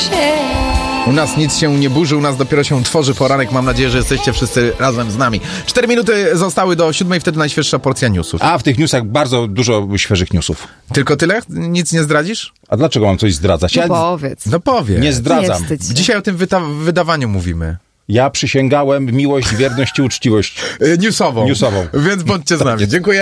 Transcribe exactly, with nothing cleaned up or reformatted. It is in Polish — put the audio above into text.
U nas nic się nie burzy, u nas dopiero się tworzy poranek. Mam nadzieję, że jesteście wszyscy razem z nami. Cztery minuty zostały do siódmej, wtedy najświeższa porcja newsów. A w tych newsach bardzo dużo świeżych newsów. Tylko tyle? Nic nie zdradzisz? A dlaczego mam coś zdradzać? No Ja powiedz. No powiedz. nie zdradzam. Nie wstydź się. Dzisiaj o tym wyta- wydawaniu mówimy. Ja przysięgałem miłość, wierność i uczciwość Yy, newsową. Newsową. Więc bądźcie z nami. Dziękuję.